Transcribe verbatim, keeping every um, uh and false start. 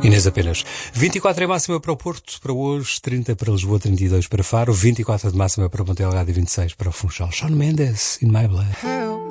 Inês apenas. vinte e quatro é máxima para o Porto, para hoje, trinta para Lisboa, trinta e dois para Faro, vinte e quatro de máxima para Ponta Delgado e vinte e seis para o Funchal. Shawn Mendes, In My Blood.